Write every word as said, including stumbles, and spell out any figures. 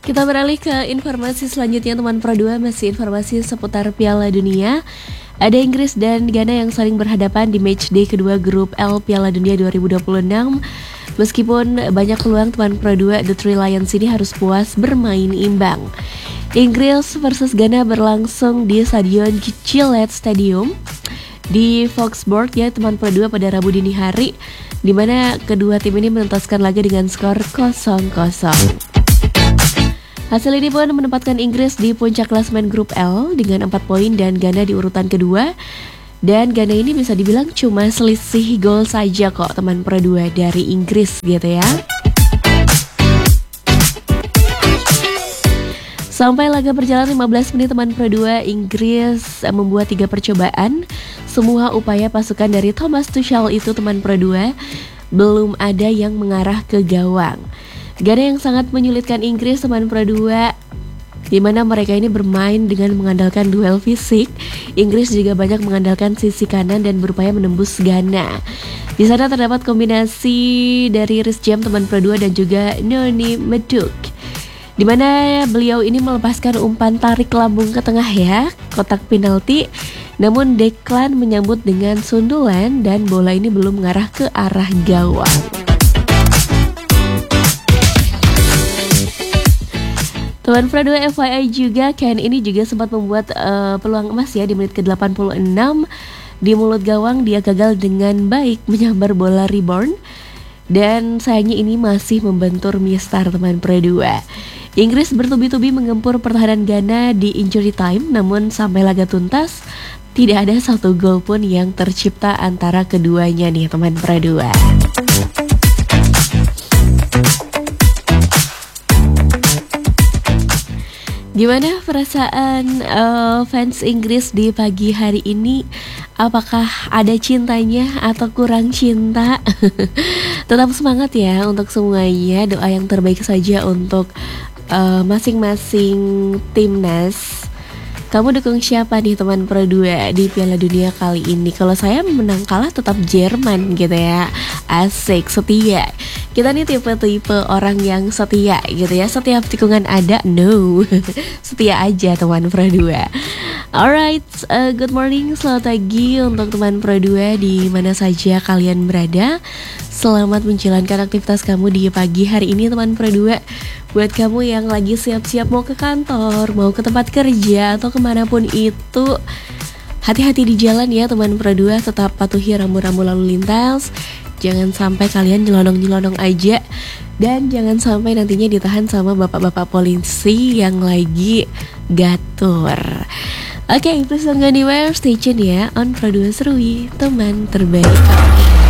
Kita beralih ke informasi selanjutnya teman Pro dua, masih informasi seputar Piala Dunia. Ada Inggris dan Ghana yang saling berhadapan di matchday kedua grup L Piala Dunia dua ribu dua puluh enam. Meskipun banyak peluang, teman Pro dua, The Three Lions ini harus puas bermain imbang. Inggris versus Ghana berlangsung di Stadion Gillette Stadium di Foxburg ya teman Pro dua pada Rabu dini hari, di mana kedua tim ini menentaskan laga dengan skor kosong kosong. Hasil ini pun menempatkan Inggris di puncak klasemen grup L dengan empat poin dan Ghana di urutan kedua. Dan Ghana ini bisa dibilang cuma selisih gol saja kok teman Pro dua dari Inggris gitu ya. Sampai laga berjalan lima belas menit teman Pro dua, Inggris membuat tiga percobaan. Semua upaya pasukan dari Thomas Tuchel itu teman Pro dua belum ada yang mengarah ke gawang. Ghana yang sangat menyulitkan Inggris teman Pro dua, di mana mereka ini bermain dengan mengandalkan duel fisik. Inggris juga banyak mengandalkan sisi kanan dan berupaya menembus Ghana. Di sana terdapat kombinasi dari Reece James teman Pro dua dan juga Noni Madueke, di mana beliau ini melepaskan umpan tarik lambung ke tengah ya, kotak penalti. Namun Declan menyambut dengan sundulan dan bola ini belum mengarah ke arah gawang. Teman Pro dua F Y I juga, Kane ini juga sempat membuat uh, peluang emas ya di menit ke delapan puluh enam. Di mulut gawang dia gagal dengan baik menyambar bola rebound. Dan sayangnya ini masih membentur mistar teman Pro dua. Inggris bertubi-tubi mengempur pertahanan Ghana di injury time, namun sampai laga tuntas tidak ada satu gol pun yang tercipta antara keduanya nih teman Pro dua. Gimana perasaan uh, fans Inggris di pagi hari ini? Apakah ada cintanya atau kurang cinta? Tetap semangat ya untuk semuanya. Doa yang terbaik saja untuk uh, masing-masing timnas. Kamu dukung siapa nih teman Pro dua di Piala Dunia kali ini? Kalau saya menang kalah tetap Jerman gitu ya. Asik, setia. Kita nih tipe-tipe orang yang setia gitu ya. Setiap tikungan ada, no. Setia aja teman Pro dua. Alright, uh, good morning, selamat pagi untuk teman Pro dua di mana saja kalian berada. Selamat menjalankan aktivitas kamu di pagi hari ini teman Pro dua. Buat kamu yang lagi siap-siap mau ke kantor, mau ke tempat kerja atau kemanapun itu, hati-hati di jalan ya teman Pro dua. Tetap patuhi rambu-rambu lalu lintas. Jangan sampai kalian nyelonong-nyelonong aja. Dan jangan sampai nantinya ditahan sama bapak-bapak polisi yang lagi gatur. Oke, okay, please don't go anywhere, stay tune ya on Pro dua Serui, teman terbaik.